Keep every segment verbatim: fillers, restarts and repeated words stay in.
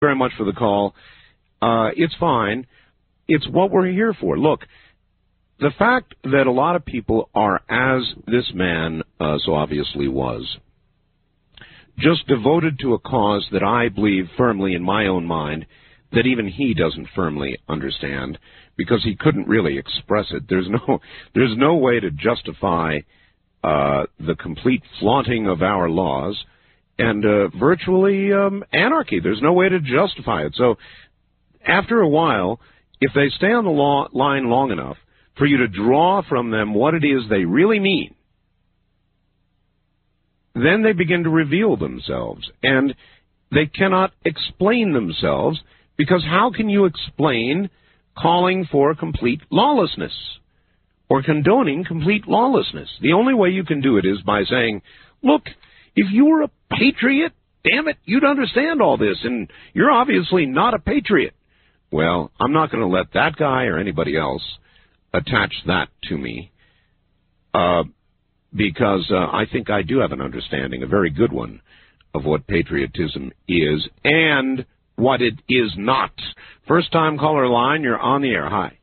very much for the call. Uh, it's fine. It's what we're here for. Look, the fact that a lot of people are, as this man uh, so obviously was, just devoted to a cause that I believe firmly in my own mind that even he doesn't firmly understand, because he couldn't really express it. There's no, there's no way to justify uh, the complete flaunting of our laws and uh, virtually um, anarchy. There's no way to justify it. So after a while, if they stay on the law line long enough for you to draw from them what it is they really mean, then they begin to reveal themselves. And they cannot explain themselves, because how can you explain calling for complete lawlessness or condoning complete lawlessness? The only way you can do it is by saying, look, if you were a patriot, damn it, you'd understand all this, and you're obviously not a patriot. Well, I'm not going to let that guy or anybody else attach that to me, uh, because uh, I think I do have an understanding, a very good one, of what patriotism is and what it is not. First-time caller line, you're on the air. Hi.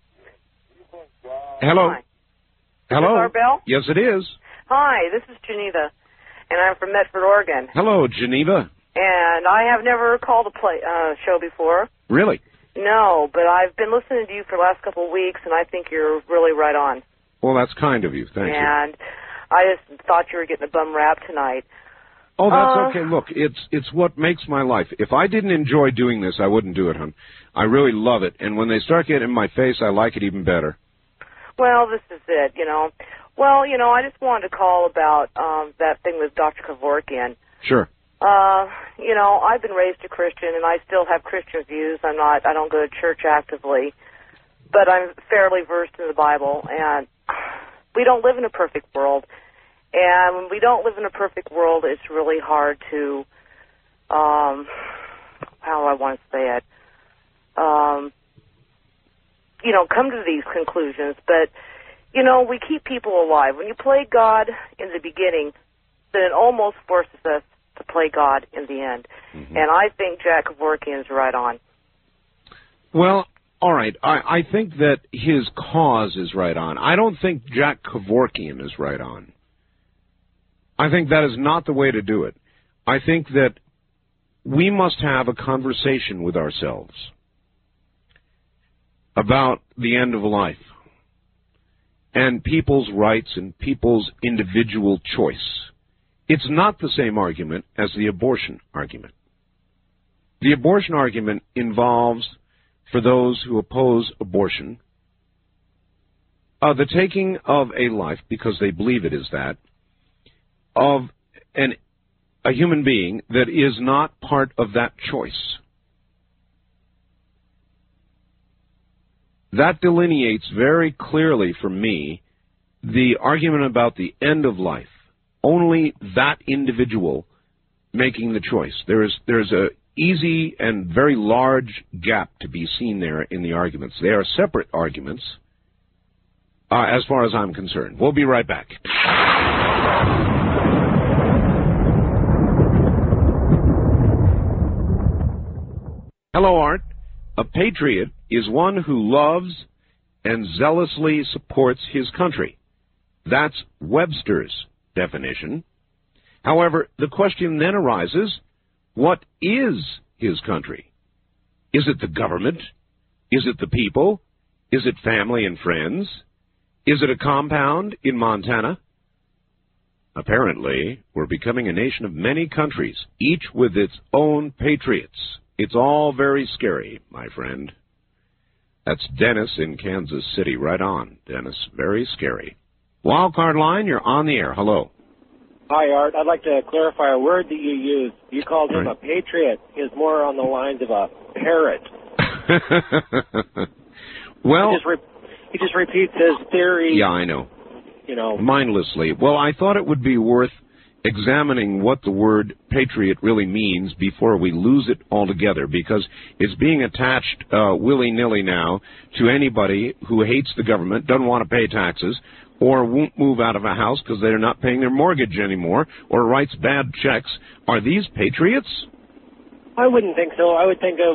Hello. Hi. Hello. Is this our bell? Yes, it is. Hi, this is Geneva, and I'm from Medford, Oregon. Hello, Geneva. And I have never called a play uh, show before. Really? No, but I've been listening to you for the last couple of weeks, and I think you're really right on. Well, that's kind of you. Thank and you. And I just thought you were getting a bum rap tonight. Oh, that's uh, okay. Look, it's it's what makes my life. If I didn't enjoy doing this, I wouldn't do it, hon. I really love it. And when they start getting in my face, I like it even better. Well, this is it, you know. Well, you know, I just wanted to call about um, that thing with Doctor Kevorkian. Sure. Uh, you know, I've been raised a Christian, and I still have Christian views. I'm not, I don't go to church actively, but I'm fairly versed in the Bible, and we don't live in a perfect world. And when we don't live in a perfect world, it's really hard to, um, how do I want to say it, um, you know, come to these conclusions. But, you know, we keep people alive. When you play God in the beginning, then it almost forces us to play God in the end. Mm-hmm. And I think Jack Kevorkian is right on. Well, all right. I, I think that his cause is right on. I don't think Jack Kevorkian is right on. I think that is not the way to do it. I think that we must have a conversation with ourselves about the end of life and people's rights and people's individual choice. It's not the same argument as the abortion argument. The abortion argument involves, for those who oppose abortion, uh, the taking of a life, because they believe it is that, of an, a human being that is not part of that choice. That delineates very clearly for me the argument about the end of life. Only that individual making the choice. There is there's a easy and very large gap to be seen there in the arguments. They are separate arguments, uh, as far as I'm concerned. We'll be right back. Hello, Art. A patriot is one who loves and zealously supports his country. That's Webster's definition. However, the question then arises, what is his country? Is it the government? Is it the people? Is it family and friends? Is it a compound in Montana? Apparently, we're becoming a nation of many countries, each with its own patriots. It's all very scary, my friend. That's Dennis in Kansas City. Right on, Dennis. Very scary. Wildcard line, you're on the air. Hello. Hi, Art. I'd like to clarify a word that you used. You called him right. A patriot. Is more on the lines of a parrot. Well, he just, re- he just repeats his theory. Yeah, I know. You know, mindlessly. Well, I thought it would be worth examining what the word patriot really means before we lose it altogether, because it's being attached uh, willy-nilly now to anybody who hates the government, doesn't want to pay taxes, or won't move out of a house because they're not paying their mortgage anymore, or writes bad checks. Are these patriots? I wouldn't think so. I would think of